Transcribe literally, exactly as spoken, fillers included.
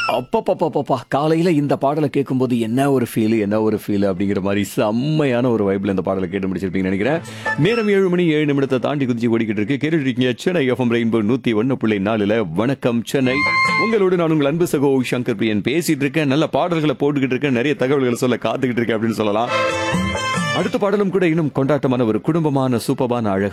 அப்பப்பப்பப்பா! காலையில இந்த பாடல கேட்கும்போது என்ன ஒரு ஃபீலு, என்ன ஒரு ஃபீலு அப்படிங்கிற மாரி செம்மையான ஒரு வைப்ல இந்த பாடல கேட்டு முடிச்சிருப்பீங்கன்னு நெனைக்கிறேன். நேரம் ஏழு மணி ஏழு நிமிடத்த தாண்டி குதிச்சு ஓடிக்கிட்டு இருக்கு. கேட்டுட்டு இருக்கீங்க சென்னை எஃப்எம் ரெயின்போ நூற்று ஒன்று புள்ளி நான்குல வணக்கம் சென்னை. உங்களோடு நான் உங்கள் அன்பு சகோ சங்கர் பிரியன் பேசிட்டு இருக்கேன். நல்ல பாடல்கள போட்டுக்கிட்டு இருக்கேன். நெறைய தகவல்கள சொல்ல காத்துக்கிட்டு இருக்கேன் அப்படின்னு சொல்லலாம். அடுத்த பாடலும் கூட இன்னும் கொண்டாட்டமான ஒரு குடும்பமான சூப்பர்பான அழகான